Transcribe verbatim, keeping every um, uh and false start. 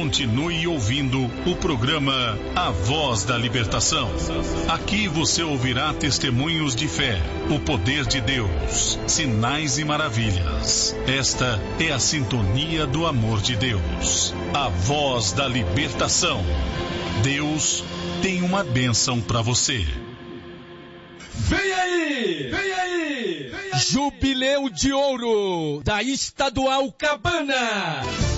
Continue ouvindo o programa A Voz da Libertação. Aqui você ouvirá testemunhos de fé, o poder de Deus, sinais e maravilhas. Esta é a sintonia do amor de Deus. A Voz da Libertação. Deus tem uma bênção para você. Vem aí! Vem aí! Vem aí! Jubileu de Ouro da Estadual Cabana.